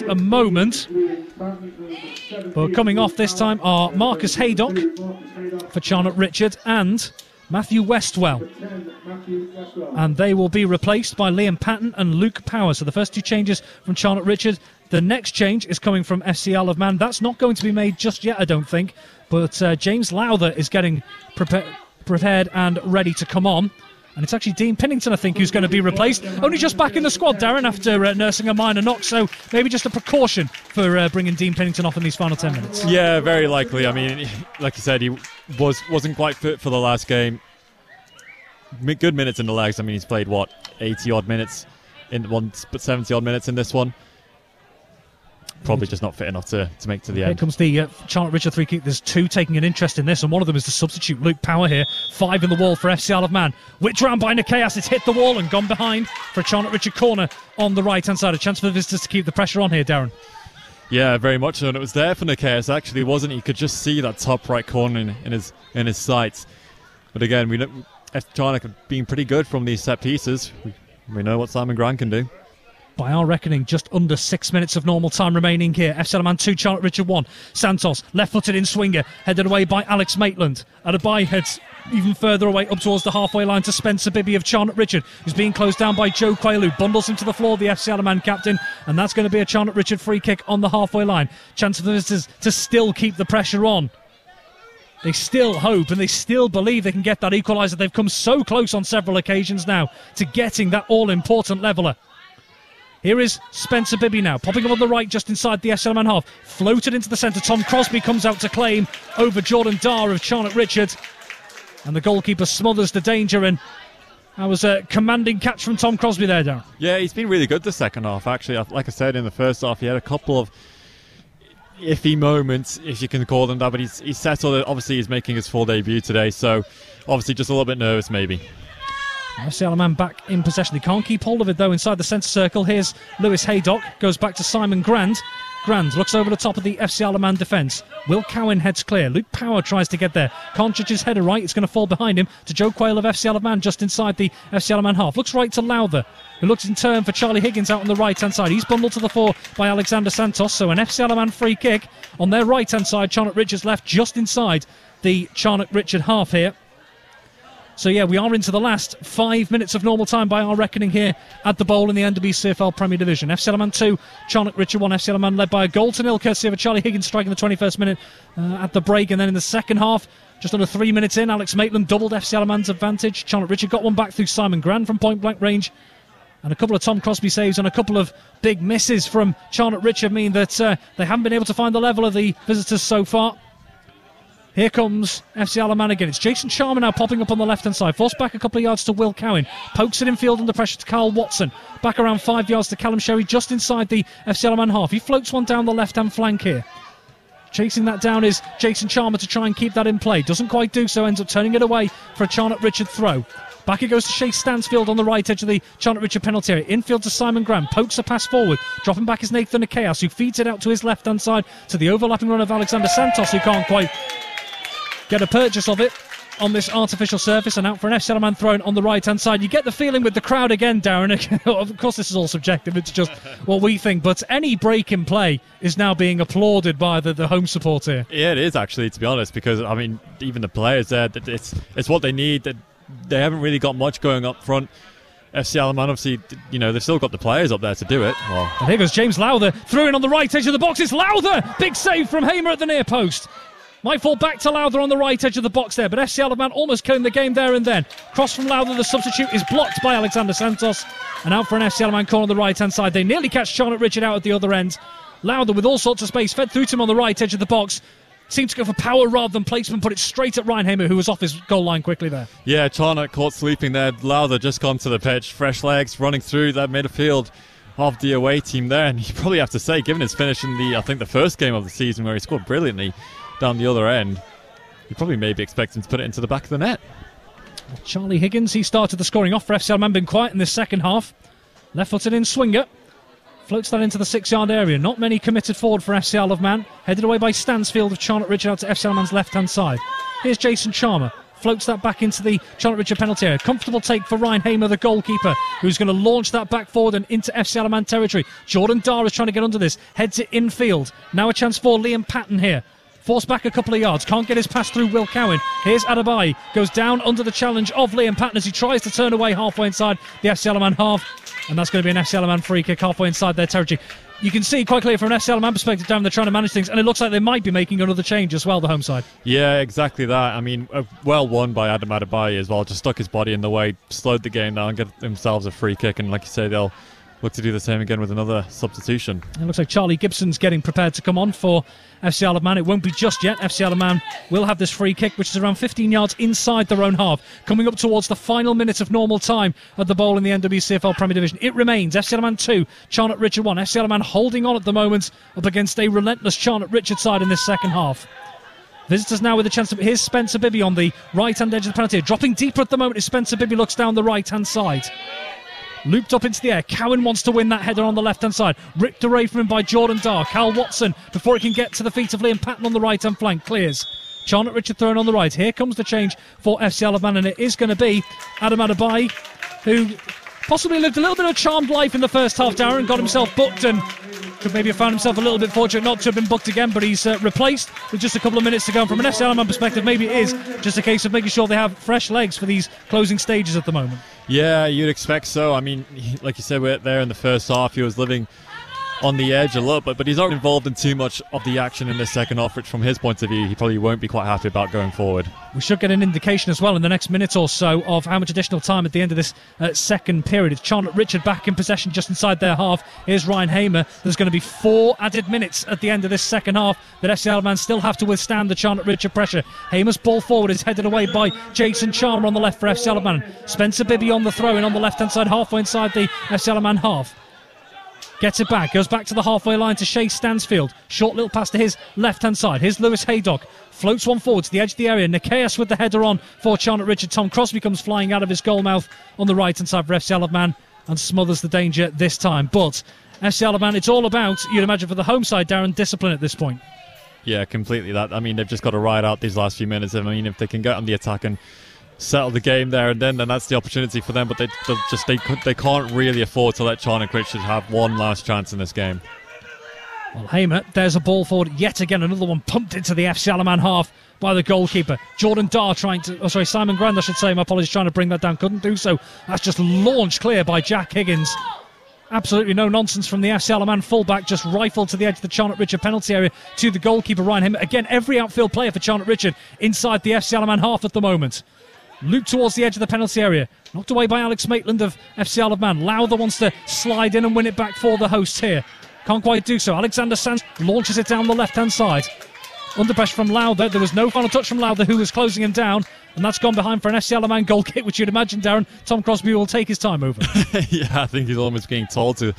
a moment. But coming off this time are Marcus Haydock for Charlotte Richard and Matthew Westwell. And they will be replaced by Liam Patton and Luke Power. So the first two changes from Charlotte Richard. The next change is coming from FC Isle of Man. That's not going to be made just yet, I don't think. But James Lowther is getting prepared and ready to come on. And it's actually Dean Pinnington, I think, who's going to be replaced. Only just back in the squad, Darren, after nursing a minor knock. So maybe just a precaution for bringing Dean Pinnington off in these final 10 minutes. Yeah, very likely. I mean, like you said, he wasn't quite fit for the last game. Good minutes in the legs. I mean, he's played, 80-odd minutes in one, but 70-odd minutes in this one. Probably just not fit enough to make to the end. Here comes the Charlotte Richard free kick. There's two taking an interest in this, and one of them is the substitute, Luke Power here. 5 in the wall for FC Isle of Man. Whipped round by Nikias. It's hit the wall and gone behind for a Charlotte Richard corner on the right-hand side. A chance for the visitors to keep the pressure on here, Darren. Yeah, very much so. And it was there for Nikias, actually, wasn't he? You could just see that top right corner in his sights. But again, Charlotte have been pretty good from these set pieces. We know what Simon Grant can do. By our reckoning, just under 6 minutes of normal time remaining here. FC Isle of Man 2, Charlotte Richard 1. Santos, left-footed in swinger, headed away by Alex Maitland. Adebayo heads even further away up towards the halfway line to Spencer Bibby of Charlotte Richard, who's being closed down by Joe Quayle, bundles him to the floor, the FC Isle of Man captain, and that's going to be a Charlotte Richard free kick on the halfway line. Chance for the visitors to still keep the pressure on. They still hope and they still believe they can get that equaliser. They've come so close on several occasions now to getting that all-important leveller. Here is Spencer Bibby now, popping up on the right just inside the FC Isle of Man half. Floated into the centre. Tom Crosby comes out to claim over Jordan Dar of Charlotte Richard. And the goalkeeper smothers the danger, and that was a commanding catch from Tom Crosby there, Darren. Yeah, he's been really good the second half, actually. Like I said, in the first half, he had a couple of iffy moments, if you can call them that, but he's settled. Obviously, he's making his full debut today, so obviously just a little bit nervous, maybe. FC Isle of Man back in possession. They can't keep hold of it, though, inside the centre circle. Here's Lewis Haydock. Goes back to Simon Grand. Grand looks over the top of the FC Isle of Man defence. Will Cowan heads clear. Luke Power tries to get there. Can't judge his header right. It's going to fall behind him to Joe Quayle of FC Isle of Man just inside the FC Isle of Man half. Looks right to Lowther, who looks in turn for Charlie Higgins out on the right-hand side. He's bundled to the fore by Alexander Santos. So an FC Isle of Man free kick on their right-hand side. Charlotte Richard's left just inside the Charlotte Richard half here. So, yeah, we are into the last 5 minutes of normal time by our reckoning here at the Bowl in the NWCFL Premier Division. FC Isle of Man 2, Charlotte Richard 1. FC Isle of Man led by a goal to nil, courtesy of a Charlie Higgins strike in the 21st minute at the break. And then in the second half, just under 3 minutes in, Alex Maitland doubled FC Isle of Man's advantage. Charlotte Richard got one back through Simon Grand from point-blank range. And a couple of Tom Crosby saves and a couple of big misses from Charlotte Richard mean that they haven't been able to find the level of the visitors so far. Here comes FC Isle of Man again. It's Jason Charmer now popping up on the left-hand side. Forced back a couple of yards to Will Cowan. Pokes it in field under pressure to Carl Watson. Back around 5 yards to Callum Sherry just inside the FC Isle of Man half. He floats one down the left-hand flank here. Chasing that down is Jason Charmer to try and keep that in play. Doesn't quite do so. Ends up turning it away for a Charlotte Richard throw. Back it goes to Shea Stansfield on the right edge of the Charlotte Richard penalty area. Infield to Simon Graham. Pokes a pass forward. Dropping back is Nathan Nikias, who feeds it out to his left-hand side to the overlapping run of Alexander Santos, who can't quite get a purchase of it on this artificial surface, and out for an FC Isle of Man thrown on the right-hand side. You get the feeling with the crowd again, Darren. Of course, this is all subjective. It's just what we think. But any break in play is now being applauded by the home support here. Yeah, it is, actually, to be honest, because, I mean, even the players there, it's what they need. They haven't really got much going up front. FC Isle of Man, obviously, they've still got the players up there to do it. Well, and here goes James Lowther, through in on the right edge of the box. It's Lowther! Big save from Hamer at the near post. Might fall back to Lowther on the right edge of the box there, but FC Isle of Man almost killing the game there and then. Cross from Lowther, the substitute is blocked by Alexander Santos, and out for an FC Isle of Man corner on the right-hand side. They nearly catch Charlotte Richard out at the other end. Lowther with all sorts of space, fed through to him on the right edge of the box. Seemed to go for power rather than placement, put it straight at Ryan Hamer, who was off his goal line quickly there. Yeah, Charlotte caught sleeping there. Lowther just gone to the pitch, fresh legs, running through that midfield of the away team there, and you probably have to say, given his finish in the first game of the season where he scored brilliantly down the other end, you probably maybe expect him to put it into the back of the net. Charlie Higgins, he started the scoring off for FC Isle of Man, been quiet in this second half. Left-footed in swinger. Floats that into the 6-yard area. Not many committed forward for FC Isle of Man. Headed away by Stansfield of Charlotte Richard out to FC Isle of Man's left-hand side. Here's Jason Charmer. floats that back into the Charlotte Richard penalty area. Comfortable take for Ryan Hamer, the goalkeeper, who's going to launch that back forward and into FC Alaman territory. Jordan Dar is trying to get under this, heads it infield. Now a chance for Liam Patton here. Forced back a couple of yards, can't get his pass through Will Cowan. Here's Adebayi, goes down under the challenge of Liam Patton as he tries to turn away halfway inside the FC Alaman half. And that's going to be an FC Alaman free kick halfway inside their territory. You can see quite clearly from an FC Alaman perspective down, they're trying to manage things, and it looks like they might be making another change as well, the home side. Yeah, exactly that. I mean, well won by Adam Adebayi as well. Just stuck his body in the way, slowed the game down, get themselves a free kick, and like you say, they'll look to do the same again with another substitution. It looks like Charlie Gibson's getting prepared to come on for FC Alaman. It won't be just yet. FC Alaman will have this free kick, which is around 15 yards inside their own half, coming up towards the final minutes of normal time at the Bowl in the NWCFL Premier Division. It remains FC Alaman 2, Charlotte Richard 1. FC Alaman holding on at the moment up against a relentless Charlotte Richard side in this second half. Visitors now with a chance to... Here's Spencer Bibby on the right-hand edge of the penalty. Dropping deeper at the moment as Spencer Bibby looks down the right-hand side. Looped up into the air. Cowan wants to win that header on the left-hand side. Ripped away from him by Jordan Dar. Cal Watson, before he can get to the feet of Liam Patton on the right-hand flank, clears. Charlotte Richard thrown on the right. Here comes the change for FC Alaman, and it is going to be Adam Adebayi, who possibly lived a little bit of a charmed life in the first half, Darren, got himself booked and could maybe have found himself a little bit fortunate not to have been booked again, but he's replaced with just a couple of minutes to go. And from an FC Alaman perspective, maybe it is just a case of making sure they have fresh legs for these closing stages at the moment. Yeah, you'd expect so. I mean, like you said, we're there in the first half. He was living on the edge a little bit, but he's not involved in too much of the action in the second half, which from his point of view, he probably won't be quite happy about going forward. We should get an indication as well in the next minute or so of how much additional time at the end of this second period. It's Charlotte Richard back in possession just inside their half. Here's Ryan Hamer. There's going to be 4 added minutes at the end of this second half that FC Alaman still have to withstand the Charlotte Richard pressure. Hamer's ball forward is headed away by Jason Chalmer on the left for FC Alaman. Spencer Bibby on the throw-in on the left-hand side, halfway inside the FC Alaman half. Gets it back, goes back to the halfway line to Shea Stansfield. Short little pass to his left-hand side. Here's Lewis Haydock. Floats one forward to the edge of the area. Nikias with the header on for Charlotte Richard. Tom Crosby comes flying out of his goal mouth on the right-hand side for FC Alaman and smothers the danger this time. But FC Alaman, it's all about, you'd imagine for the home side, Darren, discipline at this point. Yeah, completely that. I mean, they've just got to ride out these last few minutes. I mean, if they can get on the attack and settle the game there and then that's the opportunity for them, but they can't really afford to let Charlotte Richard have one last chance in this game. Well, Hamer, there's a ball forward yet again, another one pumped into the FC Alaman half by the goalkeeper. Jordan Dar Simon Grand, I should say, my apologies, trying to bring that down, couldn't do so. That's just launched clear by Jack Higgins. Absolutely no nonsense from the FC Alaman fullback, just rifled to the edge of the Charlotte Richard penalty area to the goalkeeper Ryan Hamer. Again, every outfield player for Charlotte Richard inside the FC Alaman half at the moment. Looped towards the edge of the penalty area. Knocked away by Alex Maitland of FC Alaman. Lowther wants to slide in and win it back for the hosts here. Can't quite do so. Alexander Sands launches it down the left-hand side. Under pressure from Lowther. There was no final touch from Lowther, who was closing him down. And that's gone behind for an FC Alaman goal kick, which you'd imagine, Darren, Tom Crosby will take his time over. Yeah, I think he's almost being told to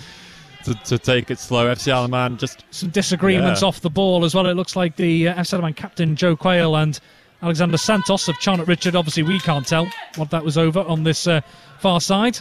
take it slow. FC Alaman just... Some disagreements off the ball as well. It looks like the FC Alaman captain, Joe Quayle, and Alexander Santos of Charlotte Richard. Obviously, we can't tell what that was over on this far side.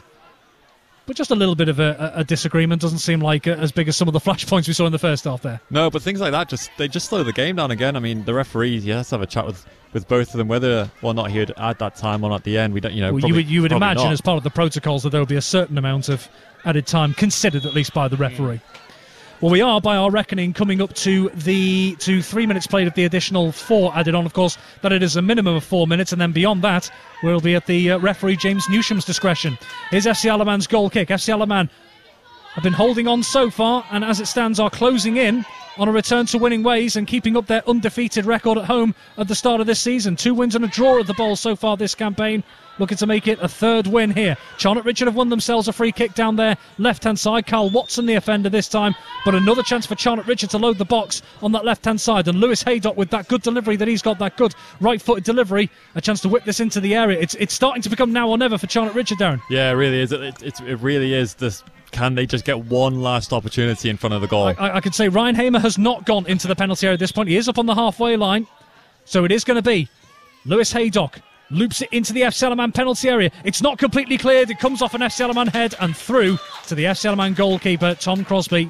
But just a little bit of a disagreement. Doesn't seem like as big as some of the flashpoints we saw in the first half there. No, but things like that, they just slow the game down again. I mean, the referee, he has to have a chat with both of them, whether or not he would add that time on at the end. We don't, well, you would imagine, as part of the protocols, that there would be a certain amount of added time considered, at least by the referee. Well, we are, by our reckoning, coming up to 3 minutes played of the additional 4 added on. Of course, that it is a minimum of 4 minutes, and then beyond that, we'll be at the referee James Newsham's discretion. Here's FC Alaman's goal kick. FC Alaman have been holding on so far, and as it stands, are closing in on a return to winning ways and keeping up their undefeated record at home at the start of this season. 2 wins and a draw at the Bowl so far this campaign. Looking to make it a 3rd win here. Charlotte Richard have won themselves a free kick down their left-hand side. Carl Watson, the offender this time. But another chance for Charlotte Richard to load the box on that left-hand side. And Lewis Haydock with that good delivery that he's got, that good right-footed delivery. A chance to whip this into the area. It's starting to become now or never for Charlotte Richard, Darren. Yeah, it really is. It really is this... Can they just get one last opportunity in front of the goal? I could say Ryan Hamer has not gone into the penalty area at this point. He is up on the halfway line. So it is going to be Lewis Haydock. Loops it into the FC Alaman penalty area. It's not completely cleared. It comes off an FC Alaman head and through to the FC Alaman goalkeeper, Tom Crosby,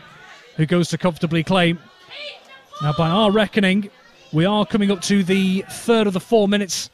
who goes to comfortably claim. Now, by our reckoning, we are coming up to the 3rd of the 4 minutes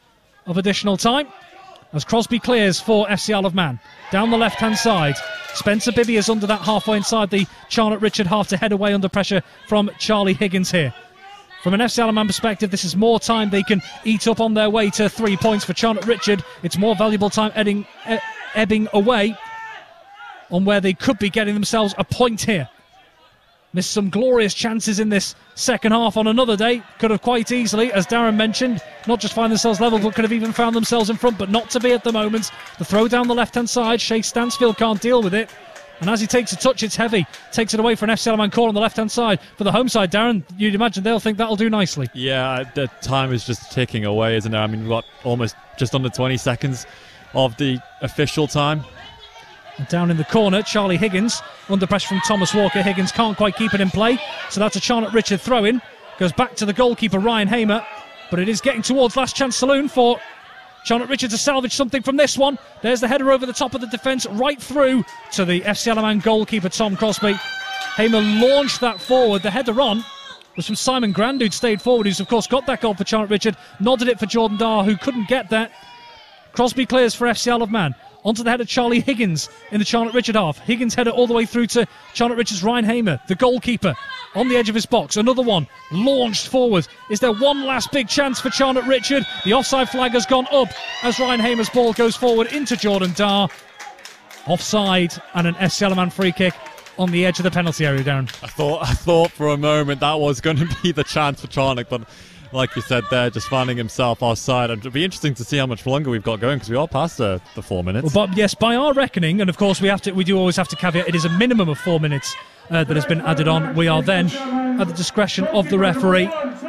of additional time as Crosby clears for FC Isle of Man. Down the left-hand side, Spencer Bibby is under that halfway inside the Charlotte Richard half to head away under pressure from Charlie Higgins here. From an FC Isle of Man perspective, this is more time they can eat up on their way to 3 points for Charlotte Richard. It's more valuable time ebbing away on where they could be getting themselves a point here. Missed some glorious chances in this second half on another day. Could have quite easily, as Darren mentioned, not just find themselves level, but could have even found themselves in front, but not to be at the moment. The throw down the left-hand side, Shay Stansfield can't deal with it. And as he takes a touch, it's heavy. Takes it away for an FC Isle of Man call on the left-hand side. For the home side, Darren, you'd imagine they'll think that'll do nicely. Yeah, the time is just ticking away, isn't it? I mean, we've got almost just under 20 seconds of the official time. And down in the corner, Charlie Higgins, under pressure from Thomas Walker. Higgins can't quite keep it in play, so that's a Charlotte Richard throw-in. Goes back to the goalkeeper, Ryan Hamer, but it is getting towards last chance saloon for Charlotte Richard to salvage something from this one. There's the header over the top of the defence, right through to the FC Isle of Man goalkeeper, Tom Crosby. Hamer launched that forward. The header on was from Simon Grand, who'd stayed forward, who's of course got that goal for Charlotte Richard. Nodded it for Jordan Dar, who couldn't get that. Crosby clears for FC Isle of Man. Onto the header, Charlie Higgins in the Charlotte Richard half. Higgins header all the way through to Charlotte Richard's Ryan Hamer, the goalkeeper, on the edge of his box. Another one launched forward. Is there one last big chance for Charlotte Richard? The offside flag has gone up as Ryan Hamer's ball goes forward into Jordan Dar. Offside and an FC Isle of Man free kick on the edge of the penalty area, Darren. I thought for a moment that was going to be the chance for Charnock, but like you said there, just finding himself offside. And it'll be interesting to see how much longer we've got going, because we are past the 4 minutes. Well, yes, by our reckoning, and of course we do always have to caveat, it is a minimum of 4 minutes that has been added on. We are then at the discretion of the referee.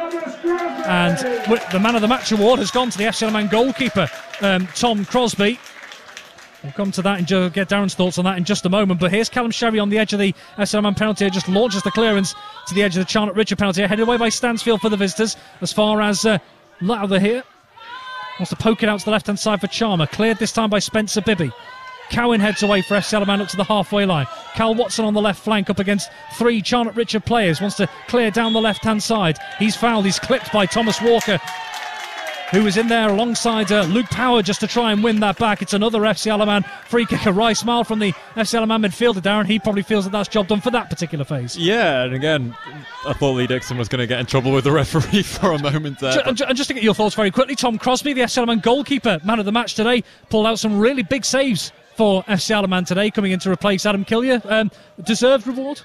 And the man of the match award has gone to the FC Isle of Man goalkeeper, Tom Crosby. We'll come to that and get Darren's thoughts on that in just a moment. But here's Callum Sherry on the edge of the FC Isle of Man penalty. Just launches the clearance to the edge of the Charlotte Richard penalty. Headed away by Stansfield for the visitors. As far as Lowther here. Wants to poke it out to the left-hand side for Charmer. Cleared this time by Spencer Bibby. Cowan heads away for FC Isle of Man up to the halfway line. Cal Watson on the left flank up against 3 Charlotte Richard players. Wants to clear down the left-hand side. He's fouled. He's clipped by Thomas Walker, who was in there alongside Luke Power just to try and win that back. It's another FC Isle of Man free kick. A wry smile from the FC Isle of Man midfielder, Darren. He probably feels that that's job done for that particular phase. Yeah, and again, I thought Lee Dixon was going to get in trouble with the referee for a moment there. And just to get your thoughts very quickly, Tom Crosby, the FC Isle of Man goalkeeper, man of the match today, pulled out some really big saves for FC Isle of Man today, coming in to replace Adam Killier. Deserved reward?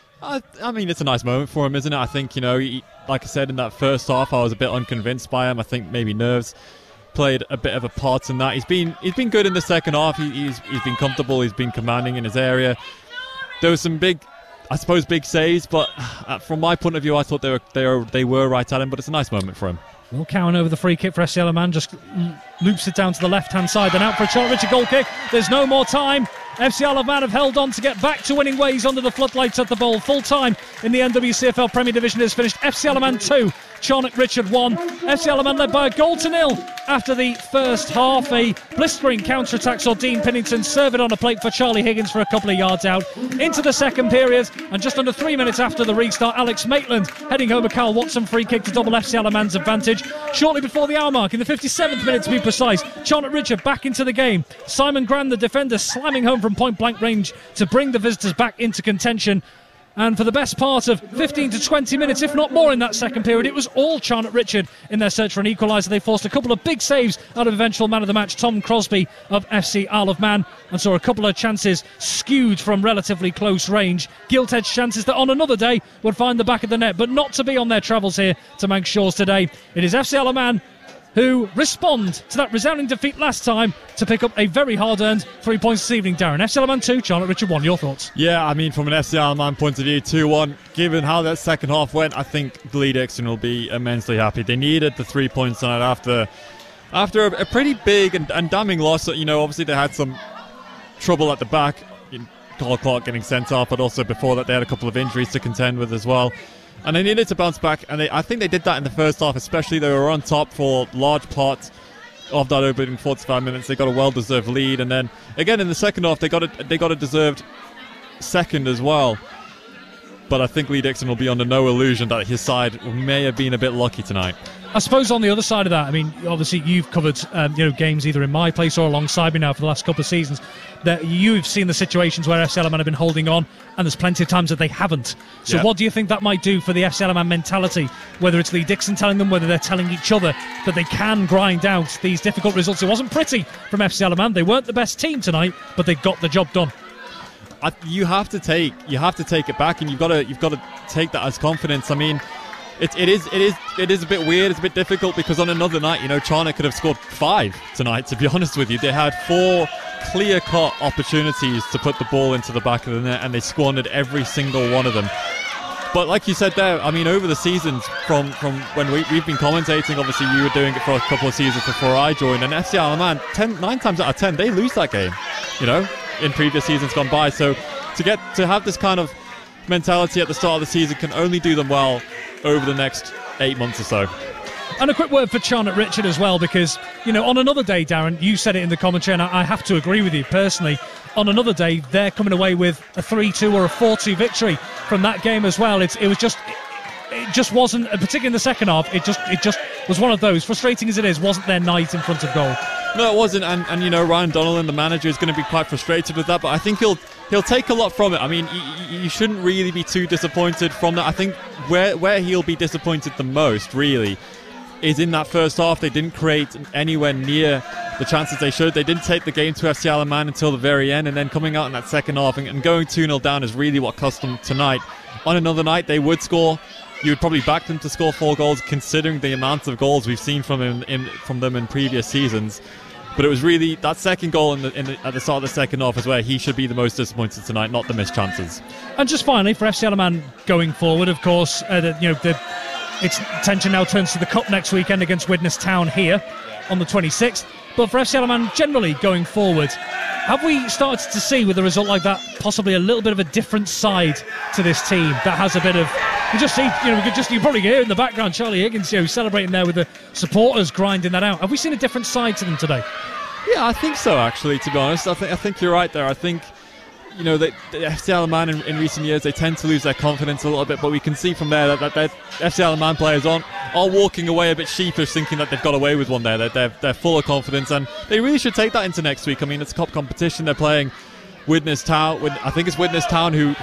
I mean, it's a nice moment for him, isn't it? I think, like I said, in that first half, I was a bit unconvinced by him. I think maybe nerves played a bit of a part in that. He's been good in the second half. He's been comfortable. He's been commanding in his area. There was some big saves, but from my point of view, I thought they were right at him. But it's a nice moment for him. Will Cowan over the free kick for FC Isle of Man, just loops it down to the left-hand side, then out for a Charlotte Richard goal kick. There's no more time. FC Isle of Man have held on to get back to winning ways under the floodlights at the Bowl. Full time in the NWCFL Premier Division is finished. FC Isle of Man 2, Charnock Richard 1. FC Isle of Man led by a 1-0 after the first half. A blistering counter-attack saw Dean Pennington serve it on a plate for Charlie Higgins for a couple of yards out. Into the second period, and just under 3 minutes after the restart, Alex Maitland heading home a Cal Watson free kick to double FC Isle of Man's advantage. Shortly before the hour mark, in the 57th minute to be precise, Charnock Richard back into the game. Simon Grand, the defender, slamming home from point-blank range to bring the visitors back into contention. And for the best part of 15 to 20 minutes, if not more in that second period, it was all Charnock Richard in their search for an equaliser. They forced a couple of big saves out of eventual man of the match, Tom Crosby of FC Isle of Man, and saw a couple of chances skewed from relatively close range. Gilt-edged chances that on another day would find the back of the net, but not to be on their travels here to Manx Shores today. It is FC Isle of Man who respond to that resounding defeat last time to pick up a very hard-earned 3 points this evening. Darren, FC Isle of Man 2, Charlotte Richard 1. Your thoughts? Yeah, I mean, from an FC Isle of Man point of view, 2-1. Given how that second half went, I think Lee Dixon will be immensely happy. They needed the 3 points tonight after a pretty big and damning loss. Obviously they had some trouble at the back. Carl Clark getting sent off, but also before that they had a couple of injuries to contend with as well. And they needed to bounce back, and I think they did that in the first half, especially. They were on top for large parts of that opening 45 minutes. They got a well-deserved lead, and then again in the second half they got a deserved second as well. but I think Lee Dixon will be under no illusion that his side may have been a bit lucky tonight. I suppose on the other side of that, I mean, obviously you've covered games either in my place or alongside me now for the last couple of seasons. That you've seen the situations where FC Alaman have been holding on, and there's plenty of times that they haven't. So what do you think that might do for the FC Alaman mentality? Whether it's Lee Dixon telling them, whether they're telling each other that they can grind out these difficult results. It wasn't pretty from FC Alaman. They weren't the best team tonight, but they got the job done. You have to take it back, and you've got to take that as confidence. I mean, it is a bit weird. It's a bit difficult because on another night, Charnock could have scored 5 tonight. To be honest with you, they had 4 clear-cut opportunities to put the ball into the back of the net, and they squandered every single one of them. But like you said there, I mean, over the seasons from when we've been commentating, obviously you were doing it for a couple of seasons before I joined, and FC Alaman 9 times out of 10 they lose that game, in previous seasons gone by. So to have this kind of mentality at the start of the season can only do them well over the next 8 months or so. And a quick word for Charnock Richard as well, because, on another day, Darren, you said it in the commentary, and I have to agree with you personally. On another day, they're coming away with a 3-2 or a 4-2 victory from that game as well. It just wasn't, particularly in the second half, it just was one of those, frustrating as it is, wasn't their night in front of goal. No, it wasn't, and Ryan Donnellan, the manager, is going to be quite frustrated with that, but I think he'll take a lot from it. I mean, you shouldn't really be too disappointed from that. I think where he'll be disappointed the most, really, is in that first half. They didn't create anywhere near the chances they should. They didn't take the game to FC Alaman until the very end, and then coming out in that second half and going 2-0 down is really what cost them tonight. On another night, they would score. You would probably back them to score 4 goals, considering the amount of goals we've seen from them in previous seasons. But it was really that second goal at the start of the second half is where he should be the most disappointed tonight, not the missed chances. And just finally, for FC Alaman going forward, of course, its attention now turns to the Cup next weekend against Widnes Town here on the 26th. But for FC Alaman generally going forward, have we started to see with a result like that possibly a little bit of a different side to this team that has a bit of... you probably hear in the background Charlie Higgins celebrating there with the supporters grinding that out. Have we seen a different side to them today? Yeah, I think so, actually, to be honest. I think you're right there. I think the FC Alaman in recent years, they tend to lose their confidence a little bit, but we can see from there that FC Alaman players are walking away a bit sheepish, thinking that they've got away with one there. They're full of confidence, and they really should take that into next week. I mean, it's a cup competition. They're playing Widnes Town. I think it's Widnes Town who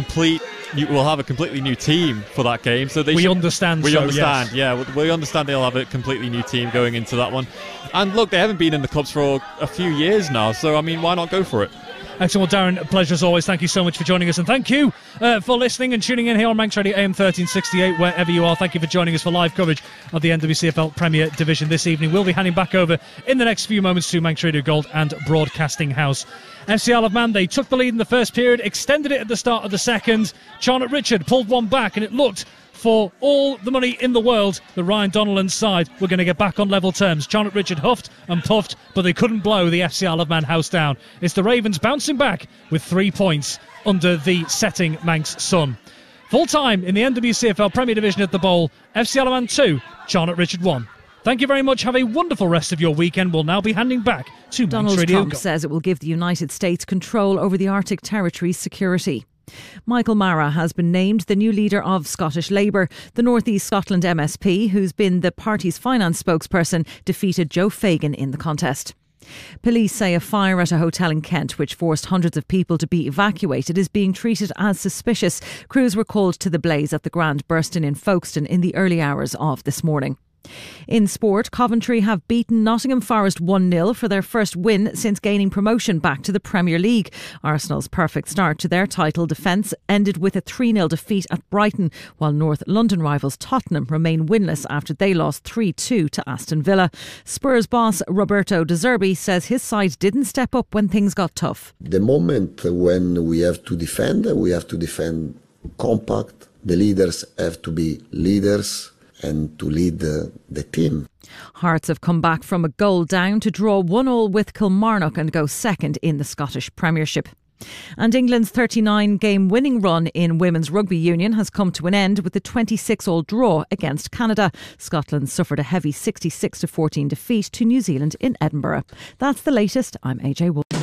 will have a completely new team for that game. So we understand. Yes. Yeah, we understand they'll have a completely new team going into that one. And look, they haven't been in the Cups for a few years now, so I mean, why not go for it? Excellent. Well, Darren, a pleasure as always. Thank you so much for joining us, and thank you for listening and tuning in here on Manx Radio AM 1368 wherever you are. Thank you for joining us for live coverage of the NWCFL Premier Division this evening. We'll be handing back over in the next few moments to Manx Radio Gold and Broadcasting House. FC Alaman, they took the lead in the first period, extended it at the start of the second. Charnock Richard pulled one back, and it looked for all the money in the world, the Ryan Donnellan side were going to get back on level terms. Charnock Richard huffed and puffed, but they couldn't blow the FC Alaman house down. It's the Ravens bouncing back with 3 points under the setting Manx sun. Full time in the NWCFL Premier Division at the Bowl, FC Alaman 2, Charnock Richard 1. Thank you very much. Have a wonderful rest of your weekend. We'll now be handing back to Manx Radio. Donald Trump says it will give the United States control over the Arctic territory's security. Michael Mara has been named the new leader of Scottish Labour. The North East Scotland MSP, who's been the party's finance spokesperson, defeated Joe Fagan in the contest. Police say a fire at a hotel in Kent, which forced hundreds of people to be evacuated, is being treated as suspicious. Crews were called to the blaze at the Grand Burston in Folkestone in the early hours of this morning. In sport, Coventry have beaten Nottingham Forest 1-0 for their first win since gaining promotion back to the Premier League. Arsenal's perfect start to their title defence ended with a 3-0 defeat at Brighton, while North London rivals Tottenham remain winless after they lost 3-2 to Aston Villa. Spurs boss Roberto De Zerbi says his side didn't step up when things got tough. The moment when we have to defend compact. The leaders have to be leaders and to lead the team. Hearts have come back from a goal down to draw 1-1 with Kilmarnock and go second in the Scottish Premiership. And England's 39-game winning run in Women's Rugby Union has come to an end with a 26-all draw against Canada. Scotland suffered a heavy 66-14 defeat to New Zealand in Edinburgh. That's the latest. I'm AJ Wolf.